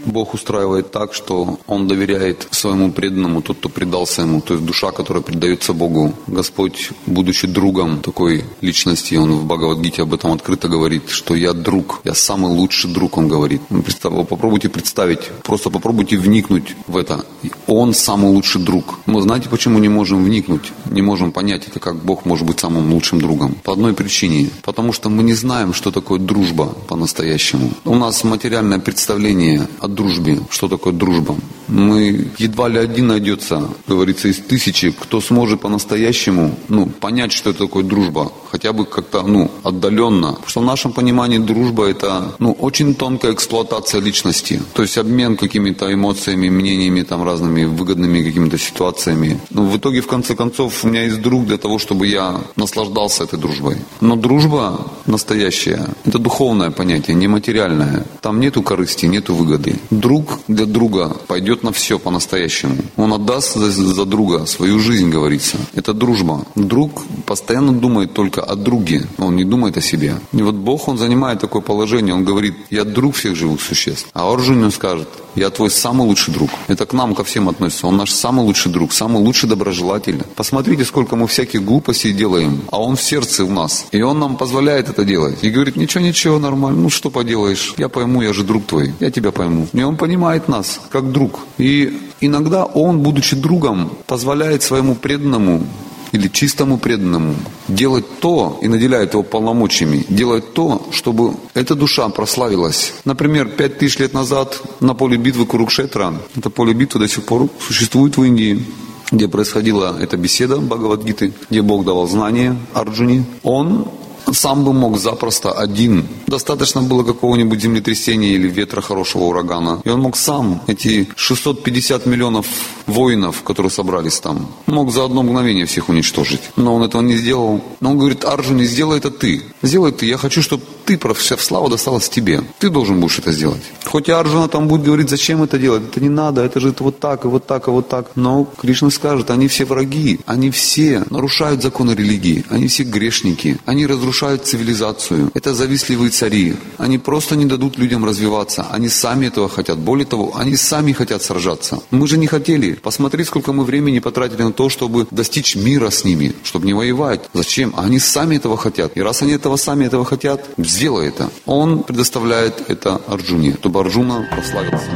Бог устраивает так, что Он доверяет своему преданному, тот, кто предался Ему, то есть душа, которая предается Богу. Господь, будучи другом такой личности, Он в Бхагавад-гите об этом открыто говорит, что я друг, я самый лучший друг, Он говорит. Попробуйте представить, просто попробуйте вникнуть в это. Он самый лучший друг. Мы знаете, почему не можем вникнуть, не можем понять это, как Бог может быть самым лучшим другом? По одной причине. Потому что мы не знаем, что такое дружба по-настоящему. У нас материальное представление о дружбе. Что такое дружба? Мы едва ли один найдется, говорится, из 1000, кто сможет по-настоящему понять, что это такое дружба. Хотя бы как-то отдаленно. Потому что в нашем понимании дружба это очень тонкая эксплуатация личности. То есть обмен какими-то эмоциями, мнениями, там, разными выгодными какими-то ситуациями. В итоге, в конце концов, у меня есть друг для того, чтобы я наслаждался этой дружбой. Но дружба настоящая – это духовное понятие, не материальное. Там нету корысти, нету выгоды. Друг для друга пойдет на все по-настоящему. Он отдаст за друга свою жизнь, говорится. Это дружба. Друг постоянно думает только о друге. Он не думает о себе. И вот Бог, Он занимает такое положение. Он говорит, я друг всех живых существ. А Арджуне Он скажет, я твой самый лучший друг. Это к нам, ко всем относится. Он наш самый лучший друг, самый лучший доброжелатель. Посмотрите, сколько мы всяких глупостей делаем. А Он в сердце у нас. И Он нам позволяет это делать. И говорит, ничего, нормально. Что поделаешь? Я пойму, я же друг твой. Я тебя пойму. И Он понимает нас, как друг. И иногда Он, будучи другом, позволяет своему преданному или чистому преданному делать то и наделяет его полномочиями, делать то, чтобы эта душа прославилась. Например, 5000 лет назад на поле битвы Курукшетра, это поле битвы до сих пор существует в Индии, где происходила эта беседа Бхагавад-гиты, где Бог давал знания Арджуне, Он сам бы мог запросто один. Достаточно было какого-нибудь землетрясения или ветра, хорошего урагана. И он мог сам эти 650 миллионов воинов, которые собрались там, мог за одно мгновение всех уничтожить. Но он этого не сделал. Но он говорит, Арджуне, сделай это ты. Сделай ты. Я хочу, чтобы вся слава досталась тебе. Ты должен будешь это сделать. Хоть и Арджуна там будет говорить, зачем это делать? Это не надо, это же вот так, и вот так, и вот так. Но Кришна скажет, они все враги. Они все нарушают законы религии. Они все грешники. Они разрушают цивилизацию. Это завистливые цари. Они просто не дадут людям развиваться. Они сами этого хотят. Более того, они сами хотят сражаться. Мы же не хотели. Посмотри, сколько мы времени потратили на то, чтобы достичь мира с ними, чтобы не воевать. Зачем? А они сами этого хотят. И раз они сами этого хотят, сделай это. Он предоставляет это Арджуне, чтобы Арджуна прославился.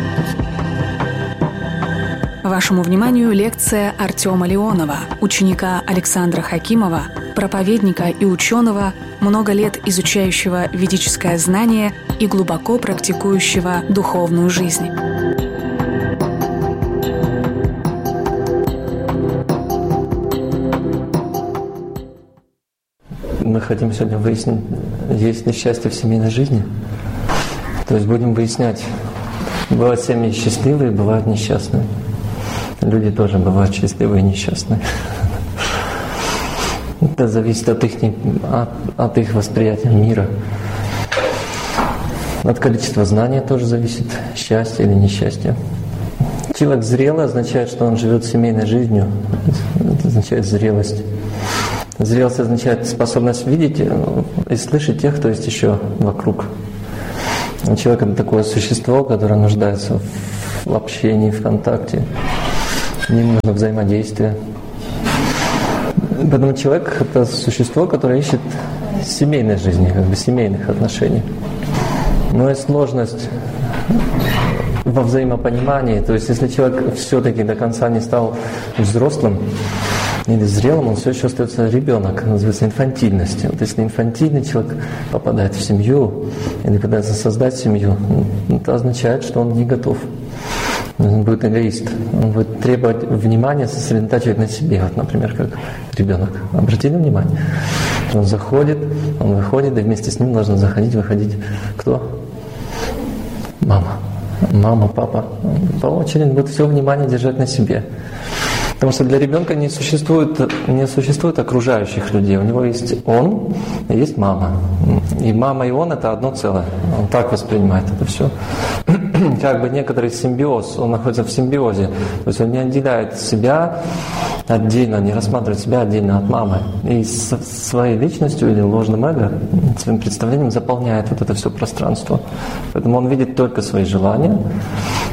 Вашему вниманию лекция Артема Леонова, ученика Александра Хакимова, проповедника и ученого, много лет изучающего ведическое знание и глубоко практикующего духовную жизнь. Мы хотим сегодня выяснить, есть ли счастье в семейной жизни. То есть будем выяснять, бывают семьи счастливые, бывают несчастные. Люди тоже бывают счастливые и несчастные. Это зависит от их восприятия мира. От количества знаний тоже зависит, счастье или несчастье. Человек зрелый означает, что он живет семейной жизнью. Это означает зрелость. Зрелость означает способность видеть и слышать тех, кто есть еще вокруг. Человек — это такое существо, которое нуждается в общении, в контакте. Ему нужно взаимодействие. Поэтому человек — это существо, которое ищет семейной жизни, семейных отношений. Но есть сложность во взаимопонимании. То есть если человек все-таки до конца не стал взрослым или зрелым, он все еще остается ребенок, называется инфантильность. Вот если инфантильный человек попадает в семью или пытается создать семью, это означает, что он не готов. Он будет эгоист. Он будет требовать внимания, сосредотачивать на себе. Вот, например, как ребенок. Обратили внимание? Он заходит, он выходит, и вместе с ним должны заходить, выходить кто? Мама. Мама, папа. По очереди будет все внимание держать на себе. Потому что для ребенка не существует окружающих людей. У него есть он и есть мама. И мама и он — это одно целое. Он так воспринимает это все. Как бы некоторый симбиоз, он находится в симбиозе. То есть он не отделяет себя отдельно, не рассматривает себя отдельно от мамы. И своей личностью или ложным эго, своим представлением заполняет вот это все пространство. Поэтому он видит только свои желания,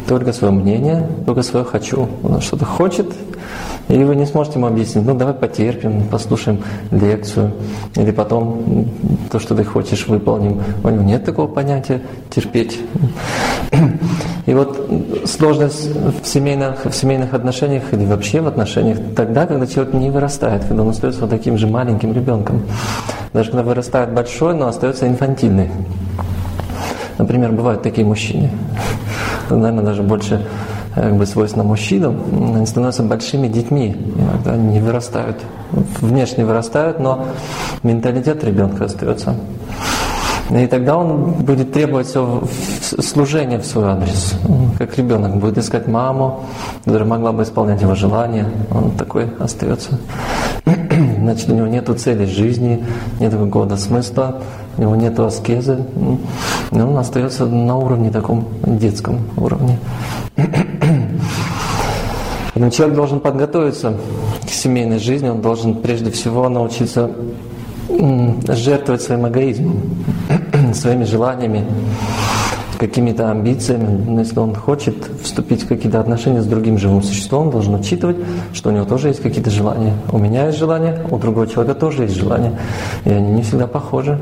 только свое мнение, только свое «хочу». Он что-то хочет, и вы не сможете ему объяснить, давай потерпим, послушаем лекцию, или потом то, что ты хочешь, выполним. У него нет такого понятия терпеть. И вот сложность в семейных отношениях или вообще в отношениях тогда, когда человек не вырастает, когда он остается вот таким же маленьким ребенком. Даже когда вырастает большой, но остается инфантильный. Например, бывают такие мужчины. Наверное, даже больше свойственно мужчинам. Они становятся большими детьми. Иногда они не вырастают. Внешне вырастают, но менталитет ребенка остается. И тогда он будет требовать служения в свой адрес. Как ребенок будет искать маму, которая могла бы исполнять его желания. Он такой остается. Значит, у него нет цели жизни, нет какого-то смысла, у него нет аскезы. И он остается на уровне таком детском уровне. Но человек должен подготовиться к семейной жизни, он должен прежде всего научиться жертвовать своим эгоизмом, своими желаниями, какими-то амбициями. Но если он хочет вступить в какие-то отношения с другим живым существом, он должен учитывать, что у него тоже есть какие-то желания. У меня есть желания, у другого человека тоже есть желания. И они не всегда похожи,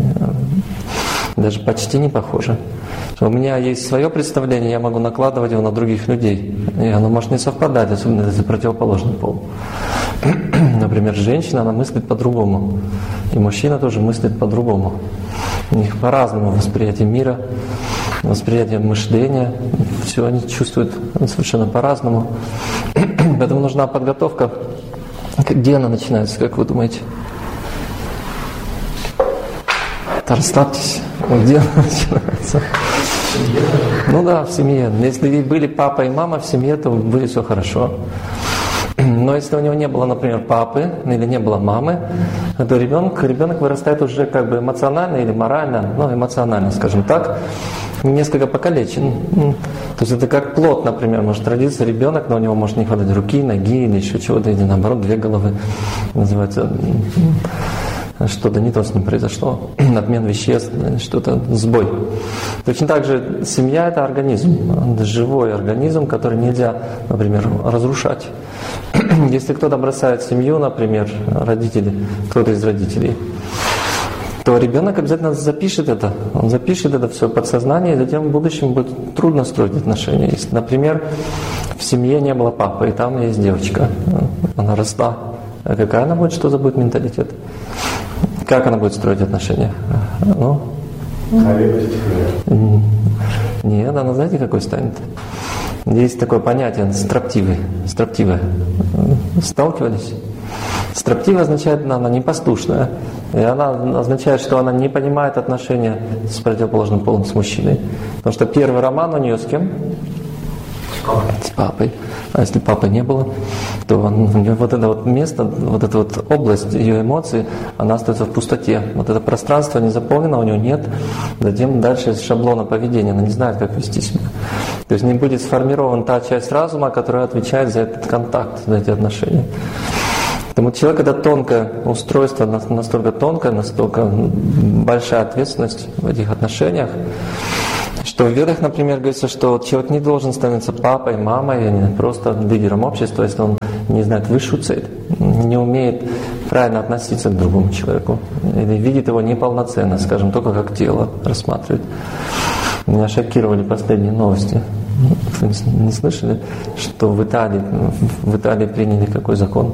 даже почти не похожи. У меня есть свое представление, я могу накладывать его на других людей. И оно может не совпадать, особенно если противоположный пол. Например, женщина, она мыслит по-другому. И мужчина тоже мыслит по-другому. У них по-разному восприятие мира, восприятие мышления. Все они чувствуют совершенно по-разному. Поэтому нужна подготовка. Где она начинается, как вы думаете? Расслабьтесь. Где она начинается? Ну да, в семье. Если были папа и мама в семье, то будет все хорошо. Но если у него не было, например, папы или не было мамы, то ребенок вырастает уже как бы эмоционально или морально, эмоционально, скажем так, несколько покалечен. То есть это как плод, например, может родиться ребенок, но у него может не хватать руки, ноги или еще чего-то, или наоборот, две головы. Называется, что-то не то с ним произошло, обмен веществ, что-то, сбой. Точно так же семья – это организм, живой организм, который нельзя, например, разрушать. Если кто-то бросает семью, например, родители, кто-то из родителей, то ребенок обязательно запишет это. Он запишет это все в подсознание, и затем в будущем будет трудно строить отношения. Если, например, в семье не было папы, и там есть девочка, она росла, а какая она будет, что за будет менталитет? Как она будет строить отношения? Нет, она знаете, какой станет? Есть такое понятие строптивое. Сталкивались? Строптивая означает, она непослушная. И она означает, что она не понимает отношения с противоположным полом, с мужчиной. Потому что первый роман у нее с кем? С папой. А если папы не было, то у нее вот это вот место, вот эта вот область ее эмоций, она остается в пустоте. Вот это пространство не заполнено, у нее нет. Затем дальше из шаблона поведения, она не знает, как вести себя. То есть не будет сформирована та часть разума, которая отвечает за этот контакт, за эти отношения. Поэтому человек — это тонкое устройство, настолько тонкое, настолько большая ответственность в этих отношениях, что в Ведах, например, говорится, что человек не должен становиться папой, мамой, не просто лидером общества, если он не знает высшую цель, не умеет правильно относиться к другому человеку, или видит его неполноценно, скажем, только как тело рассматривает. Меня шокировали последние новости. Вы не слышали, что в Италии приняли какой закон?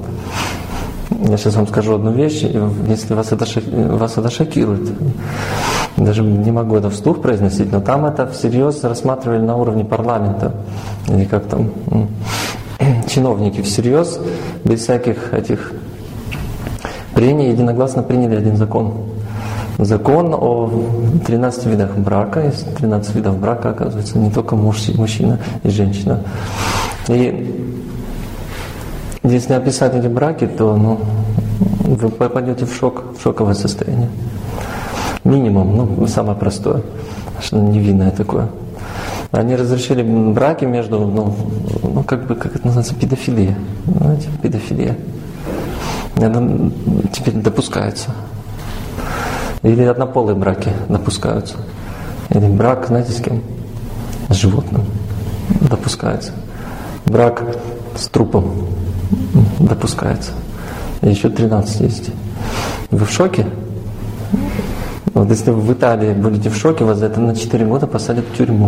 Я сейчас вам скажу одну вещь, если вас это шокирует. Даже не могу это вслух произносить, но там это всерьез рассматривали на уровне парламента. Или как там, чиновники всерьез, без всяких этих прений, единогласно приняли один закон. Закон о 13 видах брака. Есть 13 видов брака, оказывается, не только мужчина и женщина. И если описать эти браки, то вы попадете в шоковое состояние. Минимум, самое простое, что невинное такое. Они разрешили браки между, как это называется, педофилия. Знаете, педофилия. Это теперь допускается. Или однополые браки допускаются. Или брак, знаете, с кем? С животным. допускается. Брак с трупом допускается. И еще 13 есть. Вы в шоке? Вот если вы в Италии будете в шоке, вас за это на 4 года посадят в тюрьму.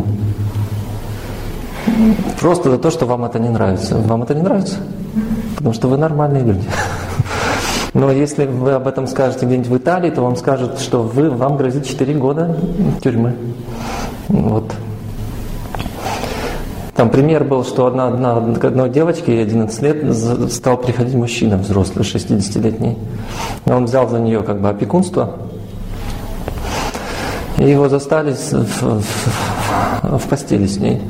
Просто за то, что вам это не нравится. Вам это не нравится? Потому что вы нормальные люди. Но если вы об этом скажете где-нибудь в Италии, то вам скажут, что вам грозит 4 года тюрьмы. Вот. Там пример был, что одной девочке 11 лет стал приходить мужчина взрослый, 60-летний. Он взял за нее как бы опекунство. И его застали в постели с ней.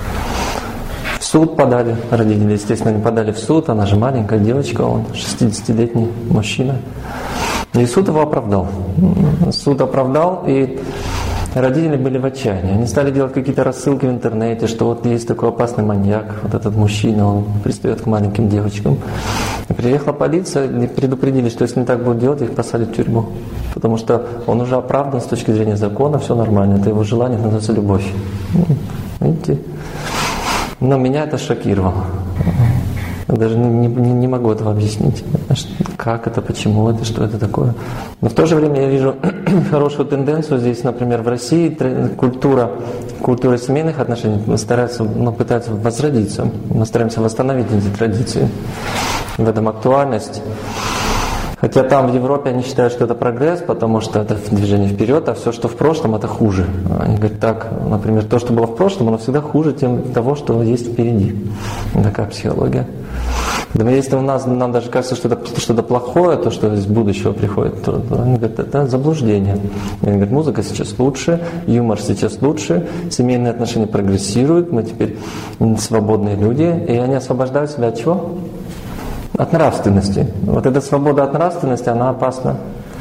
В суд подали, родители, естественно, не подали в суд, она же маленькая девочка, он 60-летний мужчина. И суд его оправдал. Суд оправдал, и родители были в отчаянии. Они стали делать какие-то рассылки в интернете, что вот есть такой опасный маньяк, вот этот мужчина, он пристает к маленьким девочкам. И приехала полиция, и предупредили, что если не так будут делать, их посадят в тюрьму. Потому что он уже оправдан с точки зрения закона, все нормально, это его желание, это называется любовь. Видите? Но меня это шокировало. Я даже не могу этого объяснить. Как это, почему это, что это такое. Но в то же время я вижу хорошую тенденцию здесь, например, в России культура семейных отношений пытается возродиться. Мы стараемся восстановить эти традиции. В этом актуальность. Хотя там в Европе они считают, что это прогресс, потому что это движение вперед, а все, что в прошлом, это хуже. Они говорят так, например, то, что было в прошлом, оно всегда хуже того, что есть впереди. Такая психология. Если нам даже кажется, что это что-то плохое, то, что из будущего приходит, то они говорят, это заблуждение. Они говорят, музыка сейчас лучше, юмор сейчас лучше, семейные отношения прогрессируют, мы теперь свободные люди, и они освобождают себя от чего? От нравственности. Вот эта свобода от нравственности, она опасна.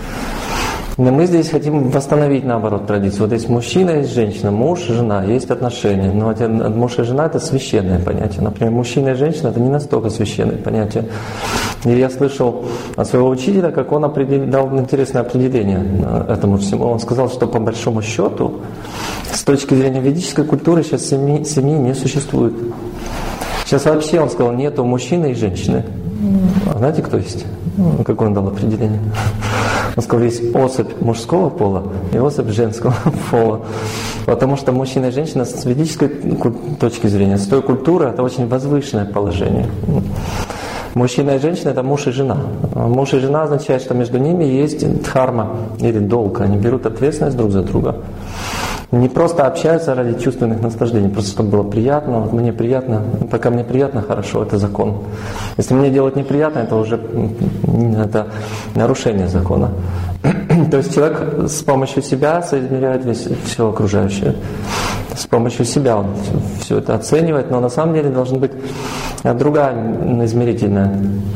Но мы здесь хотим восстановить, наоборот, традицию. Вот есть мужчина, есть женщина, муж, жена, есть отношения. Но муж и жена – это священное понятие. Например, мужчина и женщина – это не настолько священное понятие. И я слышал от своего учителя, как он дал интересное определение этому всему. Он сказал, что по большому счету, с точки зрения ведической культуры, сейчас семьи не существует. Сейчас вообще, он сказал, нету мужчины и женщины. А знаете, кто есть? Какое он дал определение? Он сказал, есть особь мужского пола и особь женского пола. Потому что мужчина и женщина с ведической точки зрения, с той культуры, это очень возвышенное положение. Мужчина и женщина – это муж и жена. Муж и жена означает, что между ними есть дхарма или долг. Они берут ответственность друг за друга. Не просто общаются ради чувственных наслаждений, просто чтобы было приятно. Вот мне приятно, пока мне приятно, хорошо, это закон. Если мне делать неприятно, это уже нарушение закона. То есть человек с помощью себя соизмеряет все окружающее. С помощью себя он все это оценивает, но на самом деле должна быть другая измерительная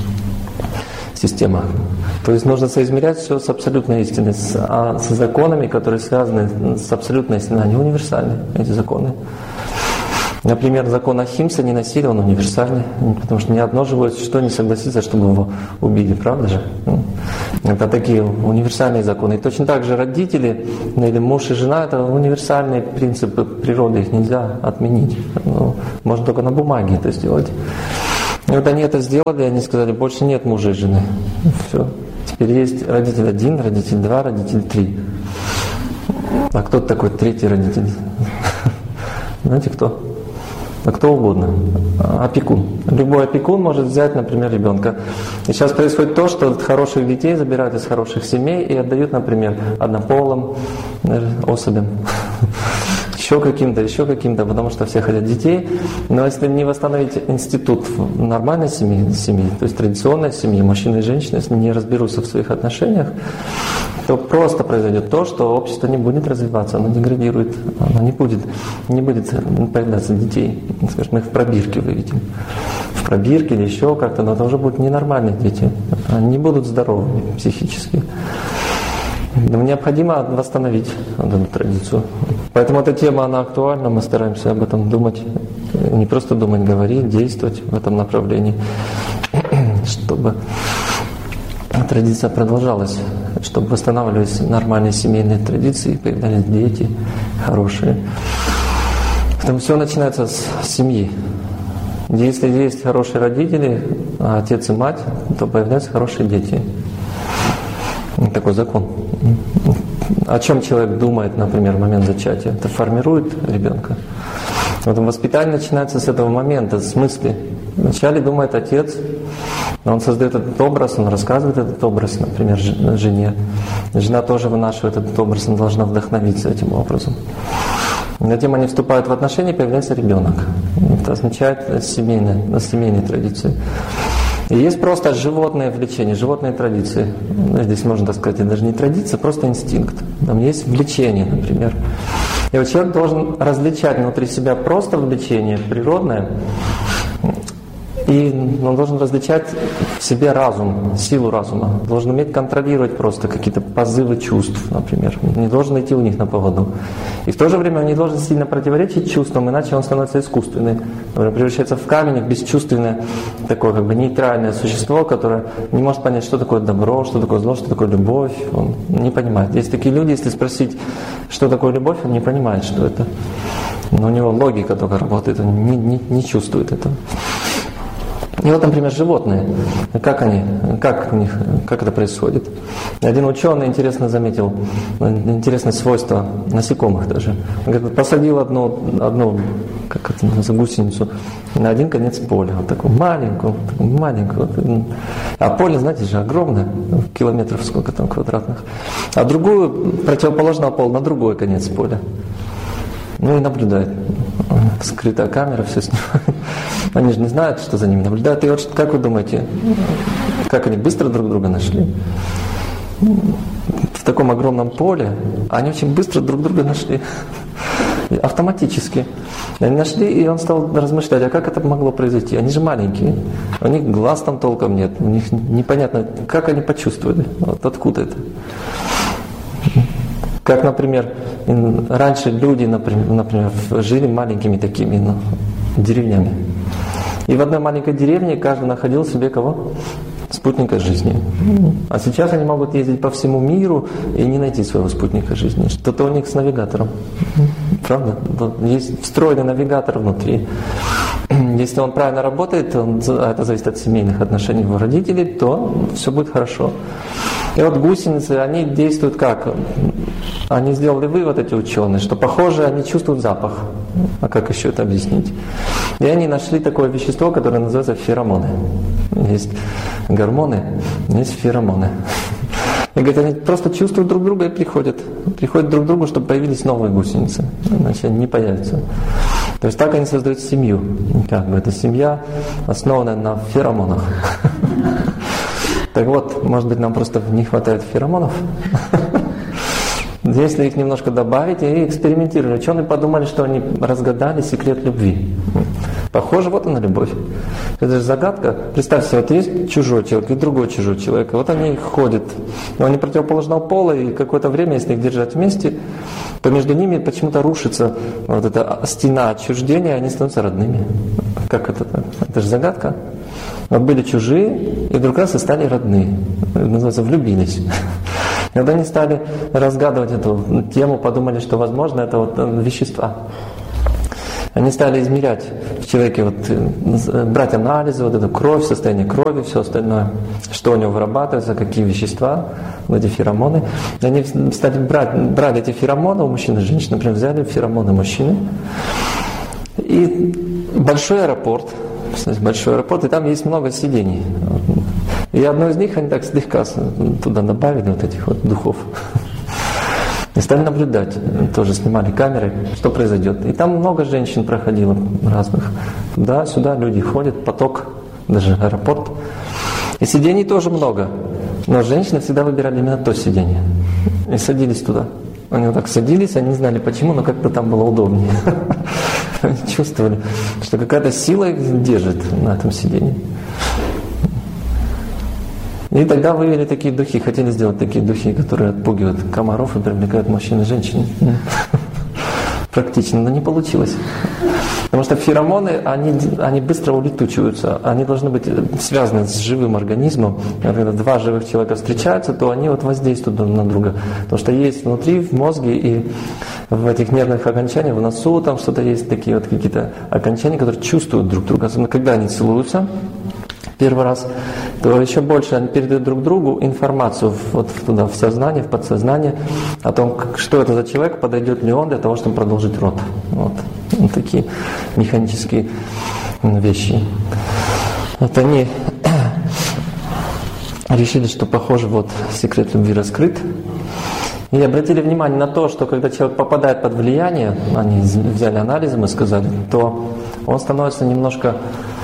система. То есть нужно соизмерять все с абсолютной истиной, с законами, которые связаны с абсолютной истиной. Они универсальны, эти законы. Например, закон Ахимса, не насилие, он универсальный, потому что ни одно живое существо не согласится, чтобы его убили, правда же? Это такие универсальные законы. И точно так же родители, или муж и жена, это универсальные принципы природы, их нельзя отменить. Можно только на бумаге это сделать. И вот они это сделали, они сказали, больше нет мужа и жены. Все. Теперь есть родитель 1, родитель 2, родитель 3. А кто такой третий родитель? Знаете кто? А кто угодно. Опекун. Любой опекун может взять, например, ребенка. И сейчас происходит то, что хороших детей забирают из хороших семей и отдают, например, однополым особям. Еще каким-то, потому что все хотят детей. Но если не восстановить институт нормальной семьи, то есть традиционной семьи, мужчины и женщины, если не разберутся в своих отношениях, то просто произойдет то, что общество не будет развиваться, оно деградирует, оно не будет появляться детей. Скажем, мы их в пробирке выведем. В пробирке или еще как-то, но это уже будут ненормальные дети. Они не будут здоровыми психически. Но необходимо восстановить эту традицию. Поэтому эта тема, она актуальна, мы стараемся об этом думать. Не просто думать, говорить, действовать в этом направлении, чтобы традиция продолжалась, чтобы восстанавливались нормальные семейные традиции, появлялись дети хорошие. Поэтому все начинается с семьи. Если есть хорошие родители, отец и мать, то появляются хорошие дети. Такой закон. О чем человек думает, например, в момент зачатия? Это формирует ребенка. Поэтому воспитание начинается с этого момента, с мысли. Вначале думает отец, он создает этот образ, он рассказывает этот образ, например, жене. Жена тоже вынашивает этот образ, она должна вдохновиться этим образом. Затем они вступают в отношения, появляется ребенок. Это означает семейные традиции. И есть просто животное влечение, животные традиции. Здесь можно так сказать, это даже не традиция, просто инстинкт. Там есть влечение, например. И вот человек должен различать внутри себя просто влечение природное, и он должен различать в себе разум, силу разума. Должен уметь контролировать просто какие-то позывы чувств, например. Не должен идти у них на поводу. И в то же время он не должен сильно противоречить чувствам, иначе он становится искусственным. Например, превращается в камень, в бесчувственное, такое как бы нейтральное существо, которое не может понять, что такое добро, что такое зло, что такое любовь. Он не понимает. Есть такие люди, если спросить, что такое любовь, он не понимает, что это. Но у него логика только работает, он не чувствует этого. И вот, например, животные, как это происходит. Один ученый интересно заметил, интересное свойство насекомых даже. Он говорит, посадил одну гусеницу на один конец поля, вот такую маленькую. А поле, знаете же, огромное, километров сколько там квадратных. А другую, противоположного пола, на другой конец поля. Ну и наблюдает. Скрытая камера, все снимает. Они же не знают, что за ними наблюдают. И вот как вы думаете, как они быстро друг друга нашли? В таком огромном поле они очень быстро друг друга нашли. Автоматически. Они нашли, и он стал размышлять, а как это могло произойти? Они же маленькие. У них глаз там толком нет. У них непонятно, как они почувствовали. Вот откуда это? Как, например, раньше люди, например, жили маленькими такими деревнями. И в одной маленькой деревне каждый находил себе кого? Спутника жизни. А сейчас они могут ездить по всему миру и не найти своего спутника жизни. Что-то у них с навигатором. Правда? Есть встроенный навигатор внутри. Если он правильно работает, это зависит от семейных отношений его родителей, то все будет хорошо. И вот гусеницы, они действуют как? Они сделали вывод, эти ученые, что, похоже, они чувствуют запах. А как еще это объяснить? И они нашли такое вещество, которое называется феромоны. Есть гормоны, есть феромоны. И говорят, они просто чувствуют друг друга и приходят друг к другу, чтобы появились новые гусеницы. Иначе они не появятся. То есть так они создают семью. Как бы эта семья, основанная на феромонах. Так вот, может быть, нам просто не хватает феромонов? Если их немножко добавить, и экспериментировали. Ученые подумали, что они разгадали секрет любви. Похоже, вот она любовь. Это же загадка. Представьте, вот есть чужой человек и другой чужой человек. Вот они ходят. Но они противоположного пола, и какое-то время, если их держать вместе, то между ними почему-то рушится вот эта стена отчуждения, и они становятся родными. Как это так? Это же загадка. Вот были чужие, и вдруг раз и стали родные. Это называется, влюбились. Когда они стали разгадывать эту тему, подумали, что, возможно, это вот вещества. Они стали измерять в человеке, брать анализы, вот эту кровь, состояние крови, все остальное, что у него вырабатывается, какие вещества, вот эти феромоны. И они стали брать эти феромоны у мужчин и женщин, например, взяли феромоны мужчины. И большой аэропорт, и там есть много сидений. И одно из них они так слегка туда добавили вот этих вот духов. И стали наблюдать, тоже снимали камеры, что произойдет. И там много женщин проходило разных. Туда-сюда люди ходят, поток, даже аэропорт. И сидений тоже много. Но женщины всегда выбирали именно то сиденье. И садились туда. Они вот так садились, они не знали почему, но как-то там было удобнее. Они чувствовали, что какая-то сила их держит на этом сиденье. И тогда вывели такие духи, хотели сделать такие духи, которые отпугивают комаров и привлекают мужчин и женщин. практично, но не получилось. Потому что феромоны, они быстро улетучиваются, они должны быть связаны с живым организмом. Когда два живых человека встречаются, то они вот воздействуют друг на друга. Потому что есть внутри, в мозге и в этих нервных окончаниях, в носу там что-то есть, такие вот какие-то окончания, которые чувствуют друг друга. Особенно когда они целуются первый раз, то еще больше они передают друг другу информацию вот туда, в сознание, в подсознание, о том, что это за человек, подойдет ли он для того, чтобы продолжить род. Вот такие механические вещи. Вот они решили, что, похоже, вот секрет любви раскрыт. И обратили внимание на то, что когда человек попадает под влияние, они взяли анализы, мы сказали, то он становится немножко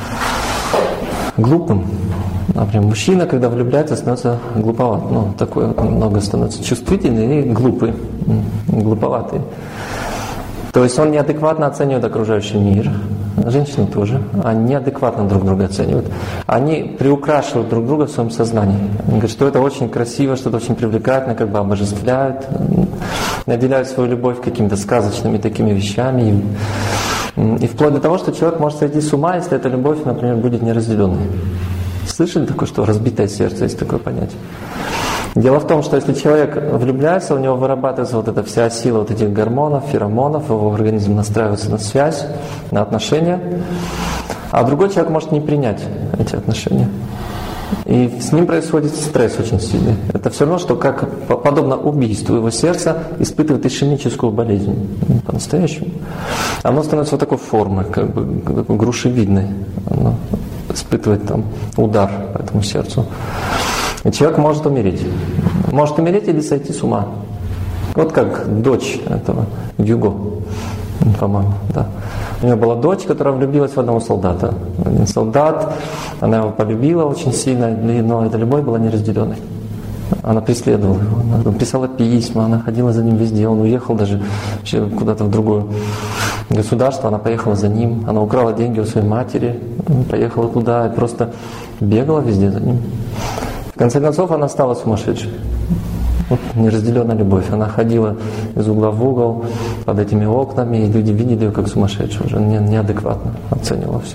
глупым. Например, мужчина, когда влюбляется, становится глуповат. Ну, такой вот немного становится чувствительный и глупый, глуповатый. То есть он неадекватно оценивает окружающий мир. Женщины тоже. Они неадекватно друг друга оценивают. Они приукрашивают друг друга в своем сознании. Они говорят, что это очень красиво, что это очень привлекательно, как бы обожествляют, наделяют свою любовь какими-то сказочными такими вещами. И вплоть до того, что человек может сойти с ума, если эта любовь, например, будет неразделенной. Слышали такое, что разбитое сердце, есть такое понятие? Дело в том, что если человек влюбляется, у него вырабатывается вот эта вся сила вот этих гормонов, феромонов, его организм настраивается на связь, на отношения, а другой человек может не принять эти отношения. И с ним происходит стресс очень сильный. Это все равно, что как подобно убийству его сердца испытывает ишемическую болезнь. По-настоящему. Оно становится вот такой формы, как бы такой грушевидной. Оно испытывает там удар по этому сердцу. И человек может умереть. Может умереть или сойти с ума. Вот как дочь этого Юго, по-моему, да. У нее была дочь, которая влюбилась в одного солдата. Один солдат, она его полюбила очень сильно, но эта любовь была неразделенной. Она преследовала его, она писала письма, она ходила за ним везде. Он уехал даже куда-то в другое государство, она поехала за ним. Она украла деньги у своей матери, поехала туда и просто бегала везде за ним. В конце концов, она стала сумасшедшей. Вот неразделенная любовь. Она ходила из угла в угол под этими окнами, и люди видели ее как сумасшедшую, уже неадекватно оценивала все.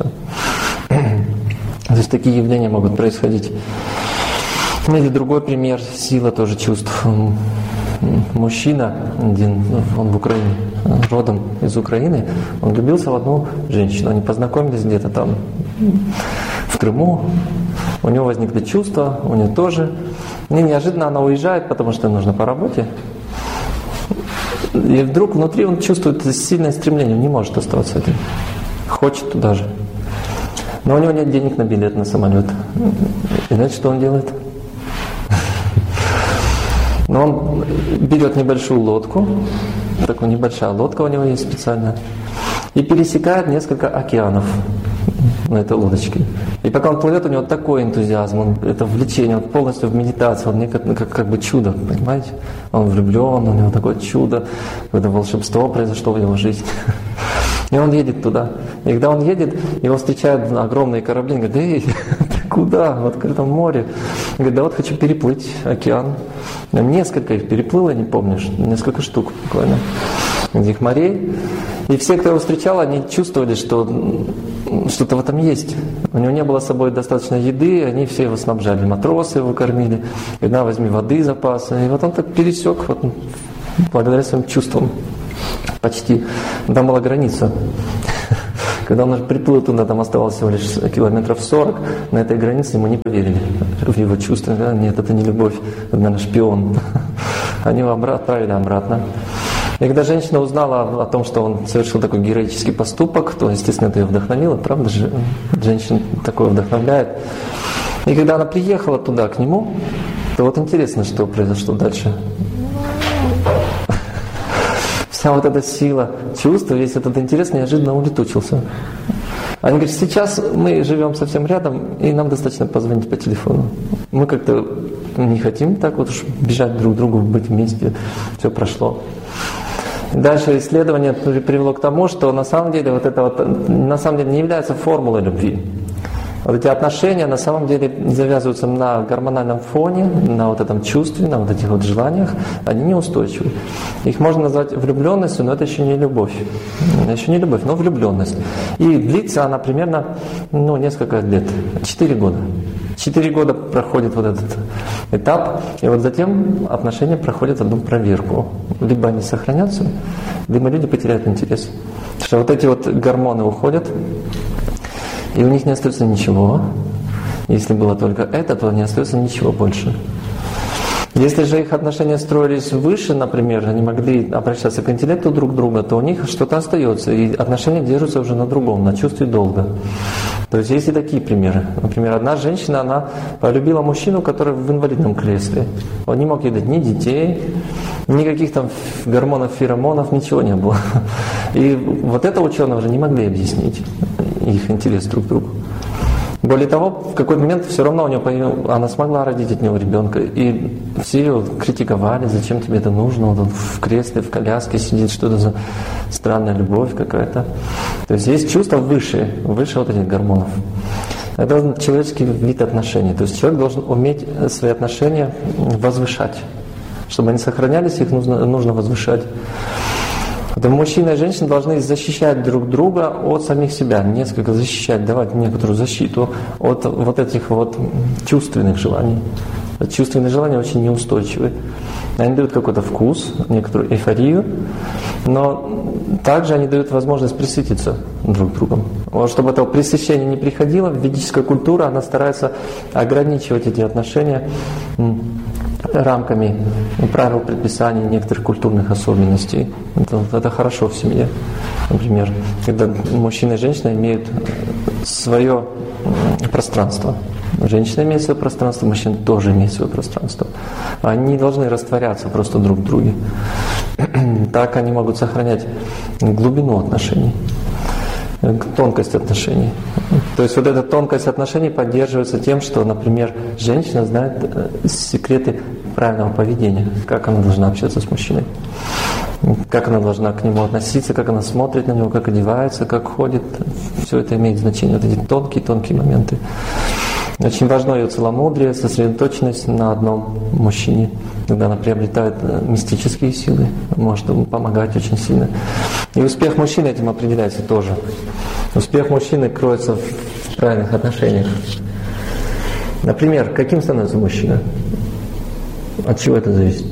То есть такие явления могут происходить. Или другой пример, сила тоже чувств. Мужчина один, он в Украине, родом из Украины, он влюбился в одну женщину. Они познакомились где-то там в Крыму. У него возникли чувства, у нее тоже. И неожиданно она уезжает, потому что нужно по работе. И вдруг внутри он чувствует сильное стремление, он не может оставаться один. Хочет туда же. Но у него нет денег на билет на самолет. И знаете, что он делает? Но он берет небольшую лодку, такая небольшая лодка у него есть специальная, и пересекает несколько океанов на этой лодочке. И пока он плывет, у него такой энтузиазм, это влечение, он полностью в медитации, он как бы чудо, понимаете? Он влюблен, у него такое чудо, какое-то волшебство произошло в его жизни. И он едет туда. И когда он едет, его встречают огромные корабли. Он говорит: эй, ты куда? В открытом море. Он говорит: да вот хочу переплыть океан. Несколько их переплыл, я не помню, несколько штук буквально этих морей. И все, кто его встречал, они чувствовали, что что-то в этом есть. У него не было с собой достаточно еды, они все его снабжали. Матросы его кормили. Говорит: на, возьми воды запасы. И вот он так пересек, вот, благодаря своим чувствам. Почти. Там была граница. Когда он приплыл туда, там оставалось всего лишь километров 40, на этой границе ему не поверили в его чувства. Нет, это не любовь, это, наверное, шпион. Они его отправили обратно. И когда женщина узнала о том, что он совершил такой героический поступок, то, естественно, это ее вдохновило. Правда же? Женщин такое вдохновляет. И когда она приехала туда, к нему, то вот интересно, что произошло дальше. Вся вот эта сила чувства, весь этот интерес неожиданно улетучился. Они говорят: сейчас мы живем совсем рядом, и нам достаточно позвонить по телефону. Мы как-то не хотим так вот уж бежать друг к другу, быть вместе. Все прошло. Дальше исследование привело к тому, что на самом деле вот это вот на самом деле не является формулой любви. Вот эти отношения на самом деле завязываются на гормональном фоне, на вот этом чувстве, на вот этих вот желаниях, они неустойчивы. Их можно назвать влюбленностью, но это еще не любовь. Еще не любовь, но влюбленность. И длится она примерно несколько лет, 4 года. 4 года проходит вот этот этап, и вот затем отношения проходят одну проверку. Либо они сохранятся, либо люди потеряют интерес. Потому что вот эти вот гормоны уходят, и у них не остается ничего. Если было только это, то не остается ничего больше. Если же их отношения строились выше, например, они могли обращаться к интеллекту друг друга, то у них что-то остается, и отношения держатся уже на другом, на чувстве долга. То есть есть и такие примеры. Например, одна женщина, она полюбила мужчину, который в инвалидном кресле. Он не мог ей дать ни детей, никаких там гормонов, феромонов, ничего не было. И вот это ученые уже не могли объяснить, их интерес друг к другу. Более того, в какой-то момент все равно у нее она смогла родить от него ребенка. И все ее критиковали, зачем тебе это нужно, вот он в кресле, в коляске сидит, что это за странная любовь какая-то. То есть есть чувства выше вот этих гормонов. Это человеческий вид отношений. То есть человек должен уметь свои отношения возвышать. Чтобы они сохранялись, их нужно возвышать. Поэтому мужчина и женщина должны защищать друг друга от самих себя, несколько защищать, давать некоторую защиту от вот этих вот чувственных желаний. Чувственные желания очень неустойчивы. Они дают какой-то вкус, некоторую эйфорию, но также они дают возможность присытиться друг другом. Вот чтобы этого пресыщения не приходило, ведическая культура, она старается ограничивать эти отношения рамками правил, предписаний, некоторых культурных особенностей. Это хорошо в семье. Например, когда мужчина и женщина имеют свое пространство. Женщина имеет свое пространство, мужчина тоже имеет свое пространство. Они не должны растворяться просто друг в друге. Так они могут сохранять глубину отношений, тонкость отношений. То есть вот эта тонкость отношений поддерживается тем, что, например, женщина знает секреты правильного поведения, как она должна общаться с мужчиной, как она должна к нему относиться, как она смотрит на него, как одевается, как ходит. Все это имеет значение, вот эти тонкие моменты. Очень важно ее целомудрие, сосредоточенность на одном мужчине, когда она приобретает мистические силы, может ему помогать очень сильно. И успех мужчины этим определяется тоже. Успех мужчины кроется в правильных отношениях. Например, каким становится мужчина? От чего это зависит?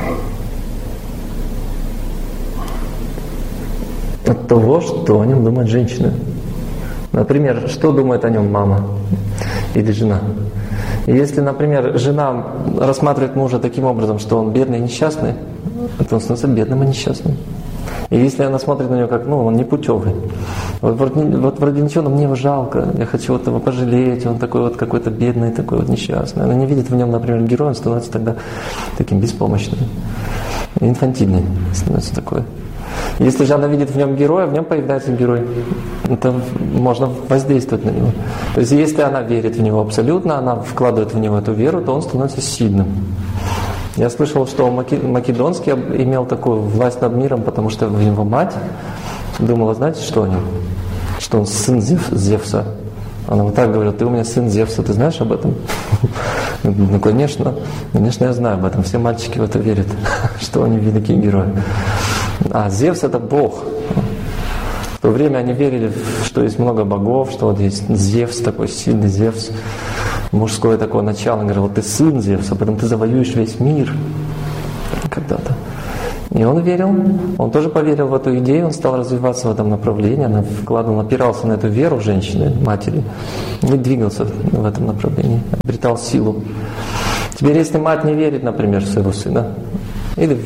От того, что о нем думает женщина. Например, что думает о нем мама или жена. И если, например, жена рассматривает мужа таким образом, что он бедный и несчастный, то он становится бедным и несчастным. И если она смотрит на него как, он непутевый. Вот вроде ничего, но мне его жалко, я хочу вот его пожалеть, он такой вот какой-то бедный, такой вот несчастный. Она не видит в нем, например, героя, он становится тогда таким беспомощным, инфантильным становится такой. Если же она видит в нем героя, в нем появляется герой. Это можно воздействовать на него. То есть если она верит в него абсолютно, она вкладывает в него эту веру, то он становится сильным. Я слышал, что Македонский имел такую власть над миром, потому что его мать думала, знаете, что о нем? Что он сын Зевса. Она вот так говорила, ты у меня сын Зевса, ты знаешь об этом? Ну, конечно, я знаю об этом. Все мальчики в это верят, что они великие герои. А Зевс — это Бог. В то время они верили, что есть много богов, что вот есть Зевс, такой сильный Зевс, мужское такое начало. Он говорил, вот ты сын Зевса, поэтому ты завоюешь весь мир когда-то. И он верил, он тоже поверил в эту идею, он стал развиваться в этом направлении, он опирался на эту веру женщины, матери, и двигался в этом направлении, обретал силу. Теперь, если мать не верит, например, в своего сына, или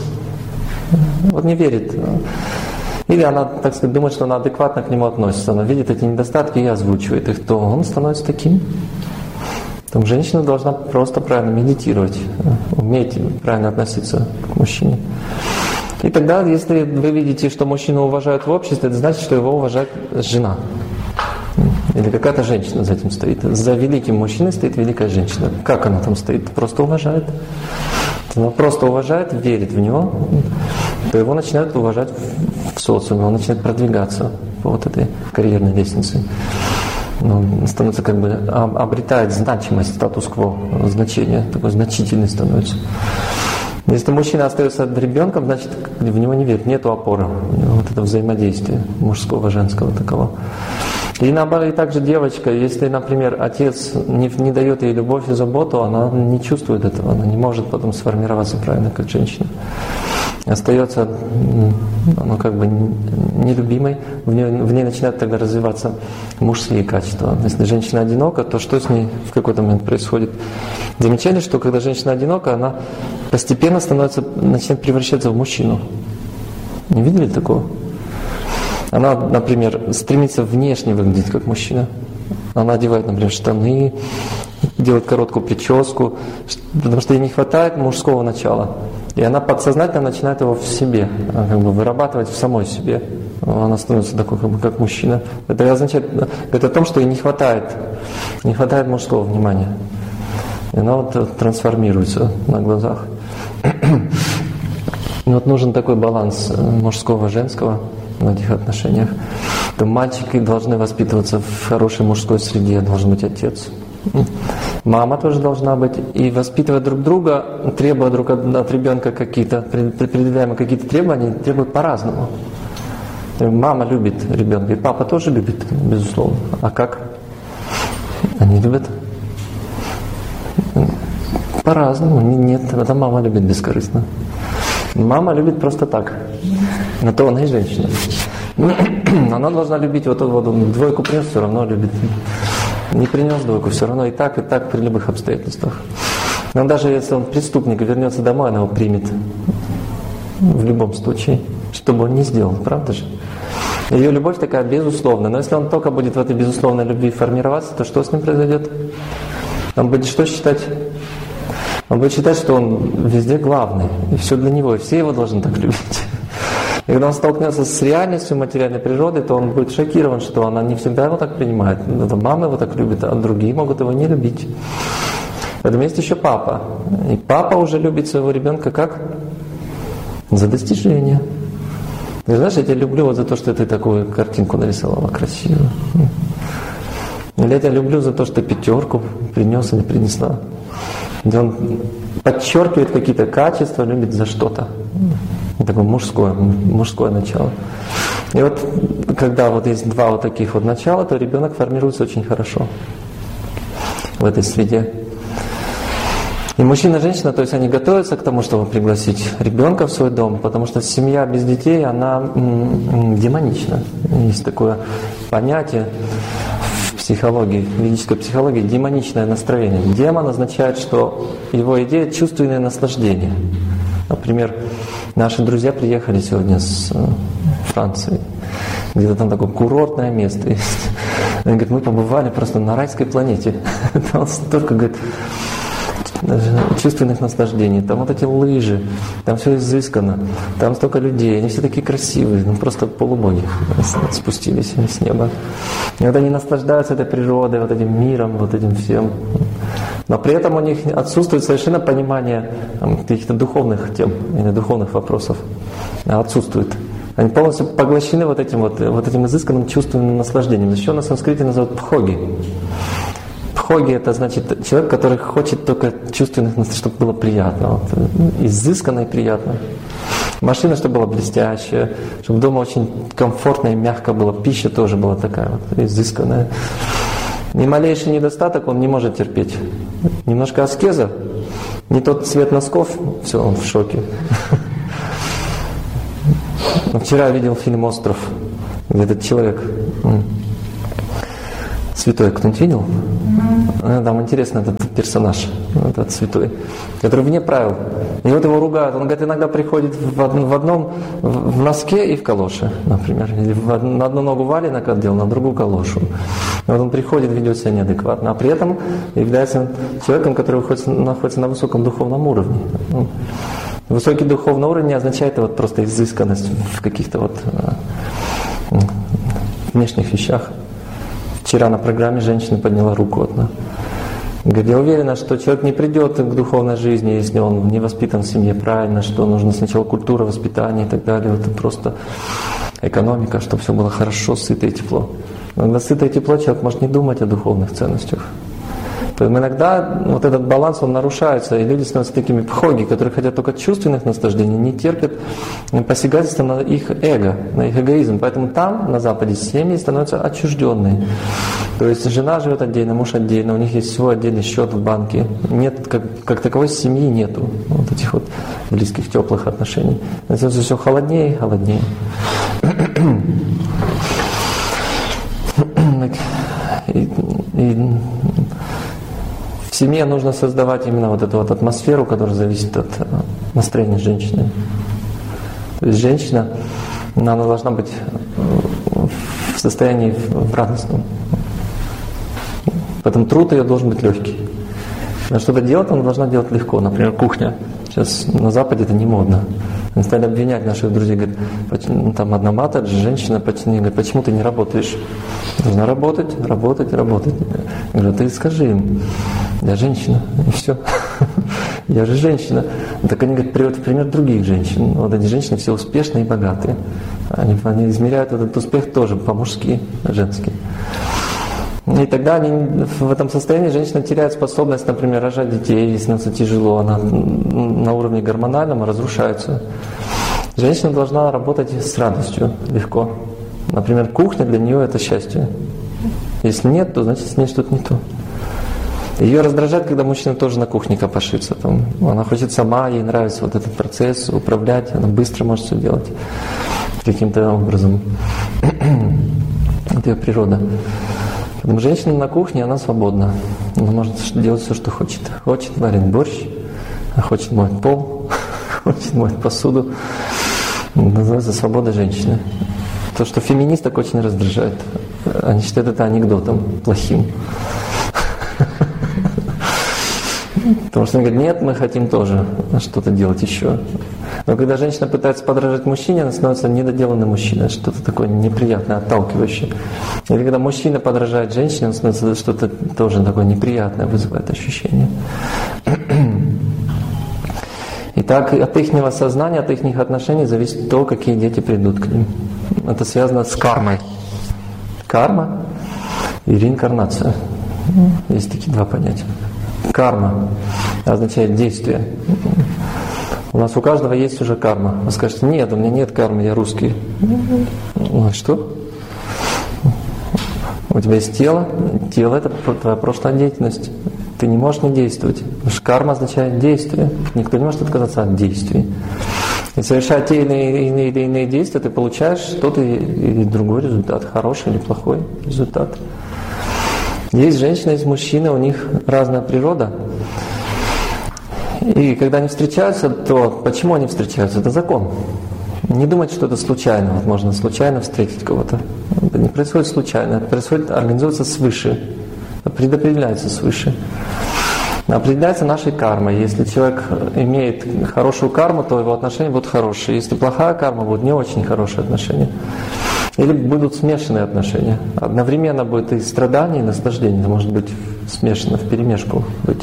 вот не верит, или она, так сказать, думает, что она адекватно к нему относится, она видит эти недостатки и озвучивает их, то он становится таким. Там женщина должна просто правильно медитировать, уметь правильно относиться к мужчине. И тогда, если вы видите, что мужчину уважают в обществе, это значит, что его уважает жена. Или какая-то женщина за этим стоит. За великим мужчиной стоит великая женщина. Как она там стоит? Просто уважает. Она просто уважает, верит в него, то его начинают уважать в социуме, он начинает продвигаться по вот этой карьерной лестнице. становится как бы, обретает значимость, статус-кво, значение, такой значительный становится. Если мужчина остается ребенком, значит, в него не верит, нету опоры, вот это взаимодействие мужского, женского такого. И наоборот, и также девочка, если, например, отец не дает ей любовь и заботу, она не чувствует этого, она не может потом сформироваться правильно, как женщина. Остается, как бы нелюбимой, в ней начинают тогда развиваться мужские качества. Если женщина одинока, то что с ней в какой-то момент происходит? Замечали, что когда женщина одинока, она постепенно начинает превращаться в мужчину. Не видели такого? Она, например, стремится внешне выглядеть как мужчина. Она одевает, например, штаны, делает короткую прическу, потому что ей не хватает мужского начала. И она подсознательно начинает его в себе, как бы вырабатывать в самой себе. Она становится такой, как мужчина. Это означает, это о том, что ей не хватает мужского внимания. И она вот трансформируется на глазах. И вот нужен такой баланс мужского и женского в этих отношениях. То мальчики должны воспитываться в хорошей мужской среде, должен быть отец. Мама тоже должна быть. И воспитывая друг друга, требуя друг от ребенка предъявляемые какие-то требования, требуют по-разному. Мама любит ребенка, и папа тоже любит, безусловно. А как? Они любят по-разному. Нет, это мама любит бескорыстно. Мама любит просто так. На то она и женщина. Она должна любить, вот двойку принес, все равно любит. Не принес двойку, все равно и так при любых обстоятельствах. Но даже если он преступник и вернется домой, она его примет. В любом случае. Что бы он ни сделал, правда же? Ее любовь такая безусловная. Но если он только будет в этой безусловной любви формироваться, то что с ним произойдет? Он будет что считать? Он будет считать, что он везде главный. И все для него. И все его должны так любить. И когда он столкнется с реальностью материальной природы, то он будет шокирован, что она не всегда его так принимает. Это мама его так любит, а другие могут его не любить. В этом есть еще папа. И папа уже любит своего ребенка как? За достижение. Ты знаешь, я тебя люблю вот за то, что ты такую картинку нарисовала красивую. Или я тебя люблю за то, что ты 5 принес или принесла. Где он подчеркивает какие-то качества, любит за что-то. Такое мужское начало. И вот когда вот есть 2 вот таких вот начала, то ребенок формируется очень хорошо в этой среде. И мужчина и женщина, то есть они готовятся к тому, чтобы пригласить ребенка в свой дом, потому что семья без детей, она демонична. Есть такое понятие в психологии, в ведической психологии, демоничное настроение. Демон означает, что его идея — чувственное наслаждение. Например, наши друзья приехали сегодня с Франции. Где-то там такое курортное место есть. Они говорят, мы побывали просто на райской планете. Там столько, говорит, чувственных наслаждений. Там вот эти лыжи, там все изысканно, там столько людей, они все такие красивые, просто полубоги спустились с неба. И вот они наслаждаются этой природой, вот этим миром, вот этим всем. Но при этом у них отсутствует совершенно понимание каких-то духовных тем или духовных вопросов. Отсутствует. Они полностью поглощены вот этим изысканным чувственным наслаждением. Еще на санскрите называют пхоги. Пхоги — это значит человек, который хочет только чувственных наслаждений, чтобы было приятно. Вот, изысканно и приятно. Машина, чтобы была блестящая, чтобы дома очень комфортно и мягко было. Пища тоже была такая вот изысканная. Ни малейший недостаток он не может терпеть. Немножко аскеза, не тот цвет носков, все, он в шоке. Вчера я видел фильм «Остров», где этот человек, святой, кто-нибудь видел? Там интересно этот персонаж, этот святой, который вне правил. И вот его ругают. Он говорит, иногда приходит в носке и в калоше, например. Или на одну ногу валенок одел, на другую калошу. И вот он приходит, ведет себя неадекватно. А при этом является человеком, который находится на высоком духовном уровне. Высокий духовный уровень не означает вот просто изысканность в каких-то вот внешних вещах. Вчера на программе женщина подняла руку одна. Говорит, я уверена, что человек не придет к духовной жизни, если он не воспитан в семье правильно, что нужно сначала культура, воспитание и так далее. Это просто экономика, чтобы все было хорошо, сыто и тепло. Когда сыто и тепло, человек может не думать о духовных ценностях. Поэтому иногда вот этот баланс, он нарушается, и люди становятся такими пхоги, которые хотят только чувственных наслаждений, не терпят посягательства на их эго, на их эгоизм. Поэтому там, на Западе, семьи становятся отчужденные. То есть жена живет отдельно, муж отдельно, у них есть свой отдельный счет в банке. Нет, как таковой семьи нету, вот этих вот близких, теплых отношений. Это все холоднее и холоднее. И в семье нужно создавать именно вот эту вот атмосферу, которая зависит от настроения женщины. То есть женщина, она должна быть в состоянии в радостном. Поэтому труд ее должен быть легкий. Но что-то делать она должна делать легко. Например, кухня. Сейчас на Западе это не модно. Они стали обвинять наших друзей, говорят, там одна мата, женщина, говорит, почему ты не работаешь? Должна работать. Я говорю, ты скажи им, я женщина, и все. Я же женщина. Так они, говорят, приводят в пример других женщин. Вот эти женщины все успешные и богатые. Они измеряют этот успех тоже по-мужски, женски. И тогда они в этом состоянии женщина теряет способность, например, рожать детей, ей становится тяжело, она на уровне гормональном разрушается. Женщина должна работать с радостью, легко. Например, кухня для нее это счастье. Если нет, то значит с ней что-то не то. Ее раздражает, когда мужчина тоже на кухне копошится. Там, она хочет сама, ей нравится вот этот процесс, управлять, она быстро может все делать каким-то образом. Это ее природа. Поэтому женщина на кухне, она свободна. Она может делать все, что хочет. Хочет варить борщ, хочет моет пол, хочет моет посуду. Называется свобода женщины. То, что феминисток очень раздражает. Они считают это анекдотом плохим. Потому что они говорят, нет, мы хотим тоже что-то делать еще. Но когда женщина пытается подражать мужчине, она становится недоделанным мужчиной, что-то такое неприятное, отталкивающее. Или когда мужчина подражает женщине, он становится что-то тоже такое неприятное, вызывает ощущение. Итак, от их сознания, от их отношений зависит то, какие дети придут к ним. Это связано с кармой. Карма и реинкарнация. Есть такие два понятия. Карма означает действие. У нас у каждого есть уже карма. Вы скажете, нет, у меня нет кармы, я русский. Ну, что? У тебя есть тело. Тело – это твоя прошлая деятельность. Ты не можешь не действовать. Потому что карма означает действие. Никто не может отказаться от действий. И совершая те или иные действия, ты получаешь тот или другой результат. Хороший или плохой результат. Есть женщина, есть мужчина, у них разная природа. И когда они встречаются, то почему они встречаются? Это закон. Не думать, что это случайно. Вот можно случайно встретить кого-то. Это не происходит случайно. Это происходит, организуется свыше. Предопределяется свыше. Определяется нашей кармой. Если человек имеет хорошую карму, то его отношения будут хорошие. Если плохая карма, будут не очень хорошие отношения. Или будут смешанные отношения. Одновременно будет и страдание, и наслаждение. Это может быть смешано, вперемешку быть.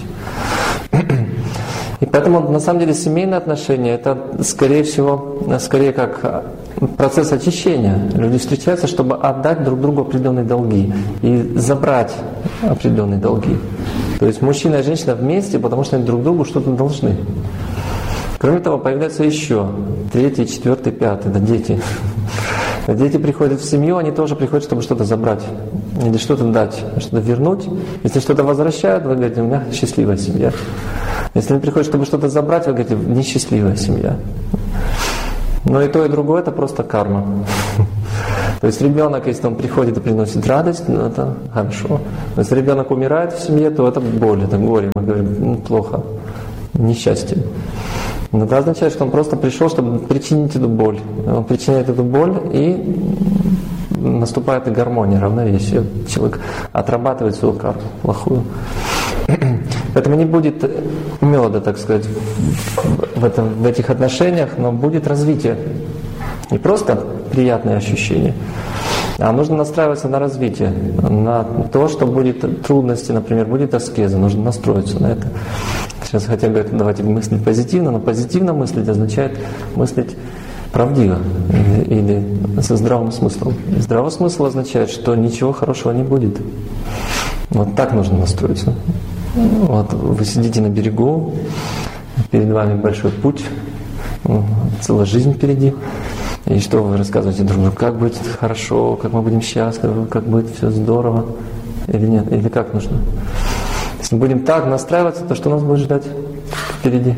И поэтому, на самом деле, семейные отношения – это, скорее как процесс очищения. Люди встречаются, чтобы отдать друг другу определенные долги и забрать определенные долги. То есть мужчина и женщина вместе, потому что они друг другу что-то должны. Кроме того, появляются еще третий, четвертый, пятый – это дети. Дети приходят в семью, они тоже приходят, чтобы что-то забрать. Или что-то дать, что-то вернуть. Если что-то возвращают, вы говорите, у меня счастливая семья. Если они приходят, чтобы что-то забрать, вы говорите, несчастливая семья. Но и то, и другое – это просто карма. То есть ребенок, если он приходит и приносит радость, ну, это хорошо. Но если ребенок умирает в семье, то это боль, это горе. Мы говорим, плохо, несчастье. Но это означает, что он просто пришел, чтобы причинить эту боль. Он причиняет эту боль, и наступает и гармония, равновесие. Человек отрабатывает свою карму плохую. Поэтому не будет меда, так сказать, в этих отношениях, но будет развитие. Не просто приятные ощущения, а нужно настраиваться на развитие, на то, что будет трудности, например, будет аскеза, нужно настроиться на это. Сейчас хотя говорят, давайте мыслить позитивно, но позитивно мыслить означает мыслить правдиво или со здравым смыслом. Здравый смысл означает, что ничего хорошего не будет. Вот так нужно настроиться. Вот вы сидите на берегу, перед вами большой путь, целая жизнь впереди. И что вы рассказываете друг другу? Как будет хорошо, как мы будем счастливы, как будет все здорово или нет? Или как нужно? Если мы будем так настраиваться, то что нас будет ждать впереди?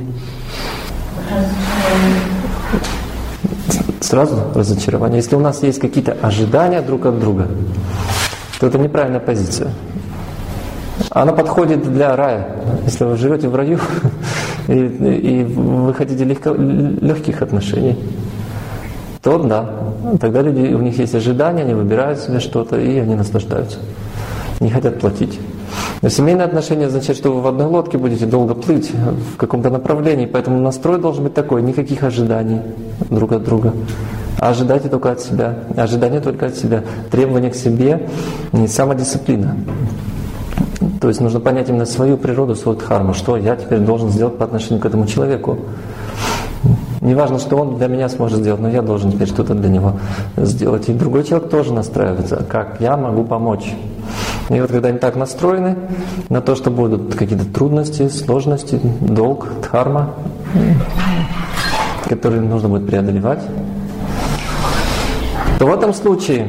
Сразу разочарование. Если у нас есть какие-то ожидания друг от друга, то это неправильная позиция. Она подходит для рая. Если вы живете в раю и вы хотите легких отношений, то да, тогда люди, у них есть ожидания, они выбирают себе что-то и они наслаждаются. Не хотят платить. Но семейные отношения означает, что вы в одной лодке будете долго плыть в каком-то направлении, поэтому настрой должен быть такой, никаких ожиданий друг от друга. А ожидайте только от себя. Ожидания только от себя. Требования к себе и самодисциплина. То есть нужно понять именно свою природу, свою дхарму, что я теперь должен сделать по отношению к этому человеку. Не важно, что он для меня сможет сделать, но я должен теперь что-то для него сделать. И другой человек тоже настраивается, как я могу помочь. И вот когда они так настроены на то, что будут какие-то трудности, сложности, долг, дхарма, которые нужно будет преодолевать, то в этом случае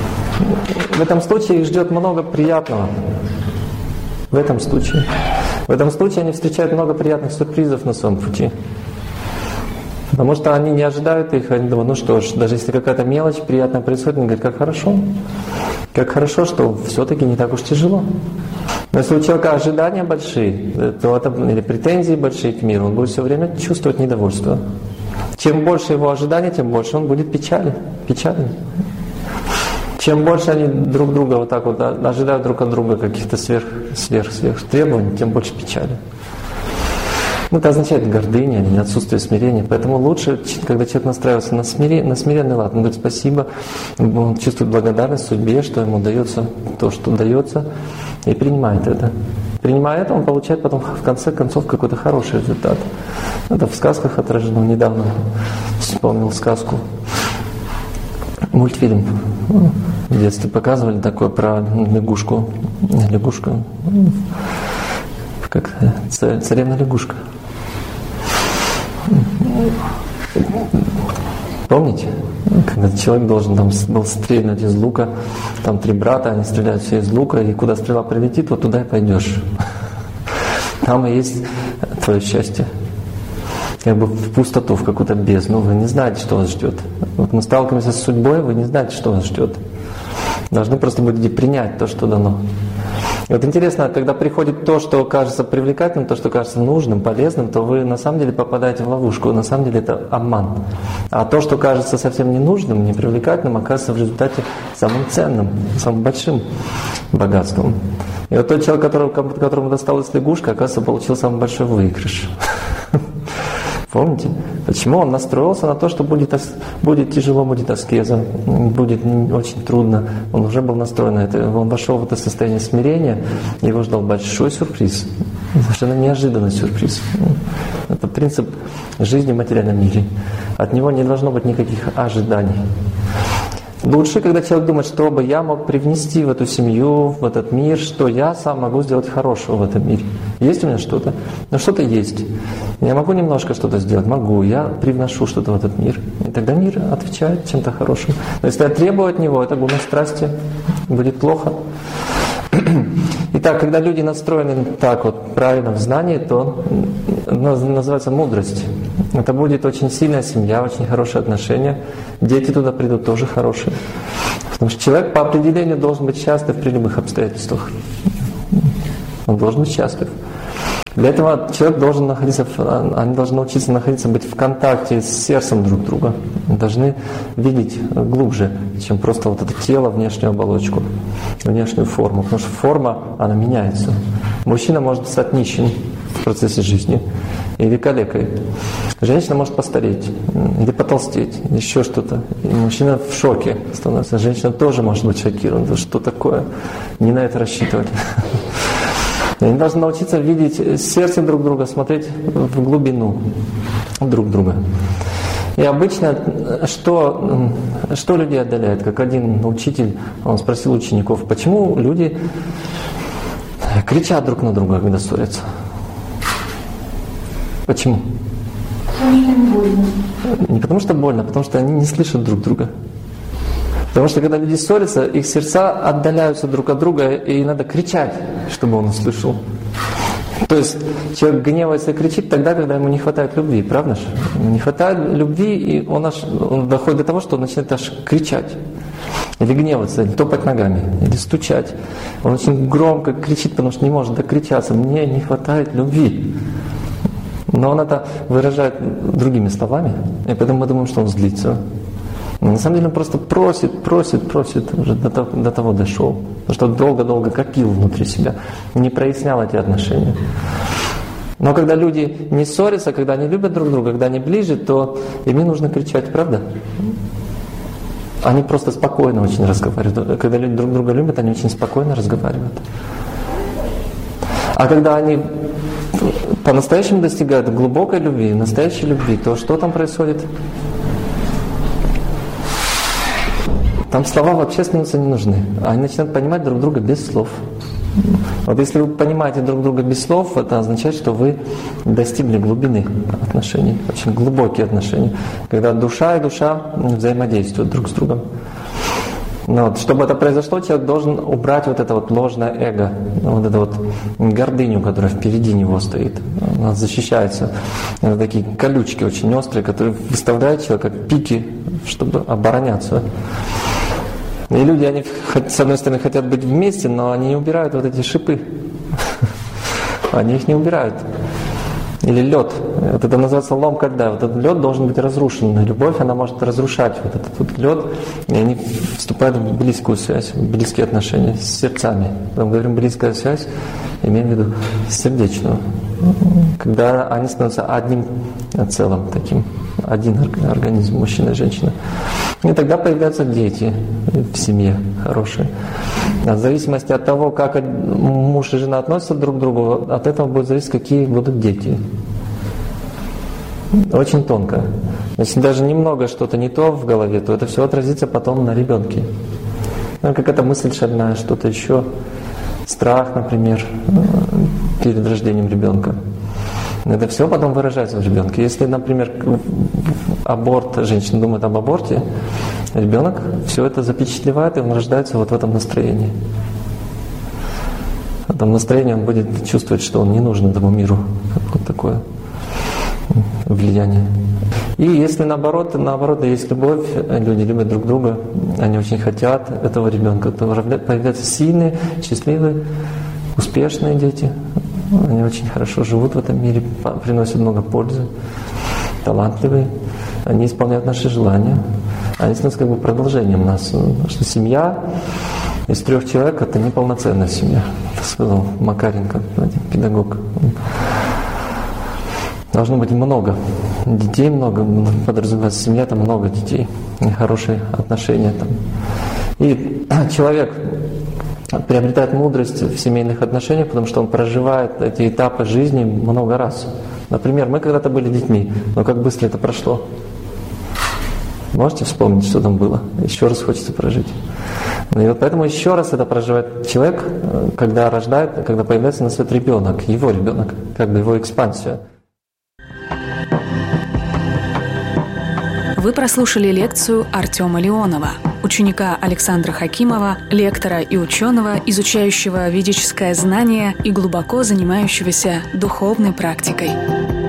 их ждет много приятного. В этом случае они встречают много приятных сюрпризов на своем пути. Потому что они не ожидают их, они думают, ну что ж, даже если какая-то мелочь приятная происходит, они говорят, как хорошо, что все-таки не так уж тяжело. Но если у человека ожидания большие, то это, или претензии большие к миру, он будет все время чувствовать недовольство. Чем больше его ожиданий, тем больше он будет печален. Чем больше они друг друга вот так вот ожидают друг от друга каких-то сверх требований, тем больше печали. Это означает гордыня или отсутствие смирения. Поэтому лучше, когда человек настраивается на смиренный лад, он говорит спасибо, он чувствует благодарность судьбе, что ему дается то, что дается, и принимает это. Принимая это, он получает потом в конце концов какой-то хороший результат. Это в сказках отражено. Недавно вспомнил сказку. Мультфильм в детстве показывали такой про лягушку. Как царевна лягушка. Помните? Когда человек должен был стрельнуть из лука, там 3 брата, они стреляют все из лука, и куда стрела прилетит, вот туда и пойдешь. Там и есть твое счастье. Как бы в пустоту, в какую-то бездну. Вы не знаете, что вас ждет. Вот мы сталкиваемся с судьбой, вы не знаете, что вас ждет. Должны просто будете принять то, что дано. И вот интересно, когда приходит то, что кажется привлекательным, то, что кажется нужным, полезным, то вы на самом деле попадаете в ловушку. На самом деле это обман. А то, что кажется совсем ненужным, непривлекательным, оказывается в результате самым ценным, самым большим богатством. И вот тот человек, которому досталась лягушка, оказывается, получил самый большой выигрыш. Помните? Почему он настроился на то, что будет тяжело, будет аскеза, будет очень трудно. Он уже был настроен на это. Он вошел в это состояние смирения, его ждал большой сюрприз. Совершенно неожиданный сюрприз. Это принцип жизни в материальном мире. От него не должно быть никаких ожиданий. Лучше, когда человек думает, что бы я мог привнести в эту семью, в этот мир, что я сам могу сделать хорошего в этом мире. Есть у меня что-то? Но что-то есть. Я могу немножко что-то сделать? Могу. Я привношу что-то в этот мир. И тогда мир отвечает чем-то хорошим. Но если я требую от него, это гуна страсти, будет плохо. Итак, когда люди настроены так вот правильно в знании, то называется мудрость. Это будет очень сильная семья, очень хорошие отношения. Дети туда придут тоже хорошие. Потому что человек по определению должен быть счастлив при любых обстоятельствах. Он должен быть счастлив. Для этого человек должен находиться, они должны научиться быть в контакте с сердцем друг друга. Они должны видеть глубже, чем просто вот это тело, внешнюю оболочку, внешнюю форму. Потому что форма, она меняется. Мужчина может стать нищим в процессе жизни или калекой. Женщина может постареть или потолстеть, или еще что-то. И мужчина в шоке становится. Женщина тоже может быть шокирована. Что такое? Не на это рассчитывать. Они должны научиться видеть сердце друг друга, смотреть в глубину друг друга. И обычно что людей отдаляет? Как один учитель, он спросил учеников, почему люди кричат друг на друга, когда ссорятся? Почему? Потому что им больно. Не потому что больно, а потому что они не слышат друг друга. Потому что когда люди ссорятся, их сердца отдаляются друг от друга, и надо кричать, чтобы он услышал. То есть человек гневается и кричит тогда, когда ему не хватает любви, правда же? Ему не хватает любви, и он доходит до того, что он начинает аж кричать. Или гневаться, или топать ногами, или стучать. Он очень громко кричит, потому что не может докричаться. Мне не хватает любви. Но он это выражает другими словами, и поэтому мы думаем, что он злится. Но на самом деле он просто просит, уже до того дошел. Потому что долго-долго копил внутри себя, не прояснял эти отношения. Но когда люди не ссорятся, когда они любят друг друга, когда они ближе, то им не нужно кричать, правда? Они просто спокойно очень разговаривают. Когда люди друг друга любят, они очень спокойно разговаривают. А когда они по-настоящему достигают глубокой любви, настоящей любви, то что там происходит? Там слова вообще становятся не нужны. Они начинают понимать друг друга без слов. Вот если вы понимаете друг друга без слов, это означает, что вы достигли глубины отношений, очень глубокие отношения, когда душа и душа взаимодействуют друг с другом. Но вот, чтобы это произошло, человек должен убрать вот это вот ложное эго, вот эту вот гордыню, которая впереди него стоит. Она защищается. Это такие колючки очень острые, которые выставляют человека как пики, чтобы обороняться. И люди, они с одной стороны хотят быть вместе, но они не убирают вот эти шипы. Они их не убирают. Или лед. Вот это называется ломка льда. Вот этот лед должен быть разрушен. Любовь, она может разрушать вот этот вот лед, и они вступают в близкую связь, в близкие отношения с сердцами. Когда мы говорим близкая связь, имеем в виду сердечную. Когда они становятся одним целым таким, один организм, мужчина и женщина. И тогда появляются дети в семье хорошие. В зависимости от того, как муж и жена относятся друг к другу, от этого будет зависеть, какие будут дети. Очень тонко. Если даже немного что-то не то в голове, то это все отразится потом на ребенке. Ну, какая-то мысль шальная, что-то еще. Страх, например, перед рождением ребенка. Это все потом выражается в ребенке. Если, например, аборт, женщина думает об аборте, ребенок все это запечатлевает, и он рождается вот в этом настроении. В этом настроении он будет чувствовать, что он не нужен этому миру. Вот такое влияние. И если наоборот, есть любовь, люди любят друг друга, они очень хотят этого ребенка, то появляются сильные, счастливые, успешные дети. Они очень хорошо живут в этом мире, приносят много пользы, талантливые. Они исполняют наши желания. Они становятся как бы продолжением нас. Потому что семья из 3 человек — это неполноценная семья. Так сказал Макаренко, педагог. Должно быть много детей, много, подразумевается семья, там много детей, хорошие отношения там. И человек приобретает мудрость в семейных отношениях, потому что он проживает эти этапы жизни много раз. Например, мы когда-то были детьми, но как быстро это прошло. Можете вспомнить, что там было? Еще раз хочется прожить. И вот поэтому еще раз это проживает человек, когда рождает, когда появляется на свет ребенок, его ребенок, как бы его экспансия. Вы прослушали лекцию Артема Леонова, ученика Александра Хакимова, лектора и ученого, изучающего ведическое знание и глубоко занимающегося духовной практикой.